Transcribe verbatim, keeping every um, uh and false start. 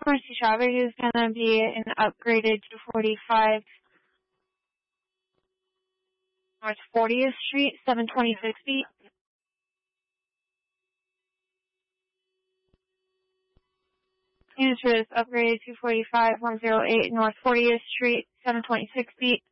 Mercy traffic is going to be an upgraded two forty-five North fortieth Street, seven twenty-six feet. Units for this upgraded two forty-five one oh eight North fortieth Street, seven twenty-six feet.